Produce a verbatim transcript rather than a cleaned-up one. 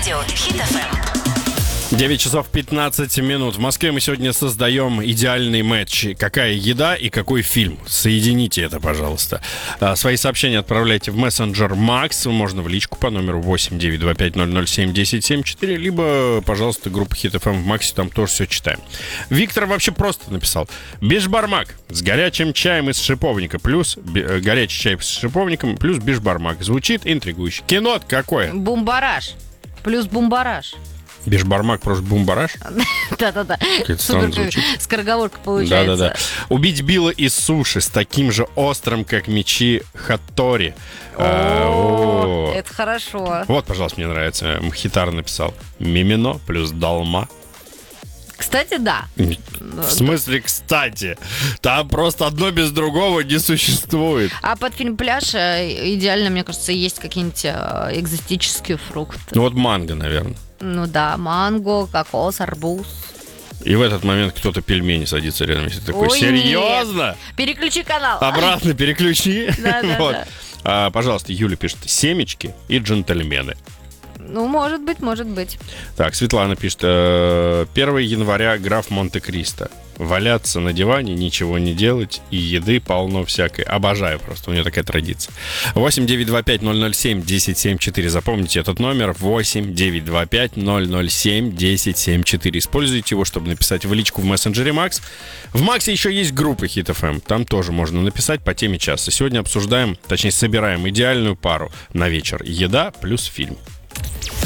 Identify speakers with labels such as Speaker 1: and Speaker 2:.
Speaker 1: Радио Хит эф эм.
Speaker 2: девять часов пятнадцать минут. В Москве мы сегодня создаем идеальный матч. Какая еда и какой фильм? Соедините это, пожалуйста. Свои сообщения отправляйте в мессенджер Макс. Можно в личку по номеру восемь девять два пять ноль ноль семь десять семь четыре. Либо, пожалуйста, группа Хит эф эм в Максе. Там тоже все читаем. Виктор вообще просто написал: бишбармак с горячим чаем из шиповника. Плюс б... горячий чай с шиповником. Плюс бишбармак. Звучит интригующе. Кино какое?
Speaker 3: Бумбараш. Плюс бумбараш.
Speaker 2: Бишбармак просто бумбараш?
Speaker 3: Да-да-да.
Speaker 2: Супер
Speaker 3: скороговорка получается.
Speaker 2: Да-да-да. Убить Билла из суши с таким же острым, как мечи Хаттори.
Speaker 3: О, это хорошо.
Speaker 2: Вот, пожалуйста, мне нравится. Мхитар написал: мимино плюс долма.
Speaker 3: Кстати, да.
Speaker 2: В смысле, кстати? Там просто одно без другого не существует.
Speaker 3: А под фильм «Пляж» идеально, мне кажется, есть какие-нибудь экзотические фрукты.
Speaker 2: Ну вот манго, наверное.
Speaker 3: Ну да, манго, кокос, арбуз.
Speaker 2: И в этот момент кто-то пельмени садится рядом. Если такой:
Speaker 3: ой,
Speaker 2: серьезно?
Speaker 3: Нет. Переключи канал.
Speaker 2: Обратно переключи.
Speaker 3: Да-да-да.
Speaker 2: Вот. А, пожалуйста, Юля пишет: семечки и джентльмены.
Speaker 3: Ну, может быть, может быть.
Speaker 2: Так, Светлана пишет: первого января граф Монте-Кристо. Валяться на диване, ничего не делать, и еды полно всякой. Обожаю просто, у нее такая традиция. восемь девять два пять ноль ноль семь десять семь четыре. Запомните этот номер: восемь девять два пять ноль ноль семь десять семь четыре. Используйте его, чтобы написать в личку в мессенджере Макс. В Максе еще есть группа Хит эф эм. Там тоже можно написать по теме часа. Сегодня обсуждаем, точнее собираем идеальную пару на вечер: еда плюс фильм.